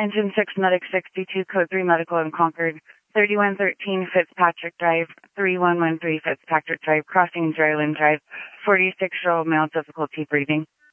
Engine 6 Medic 62, Code 3 Medical in Concord, 3113 Fitzpatrick Drive, 3113 Fitzpatrick Drive, crossing Dryland Drive, 46-year-old male, difficulty breathing.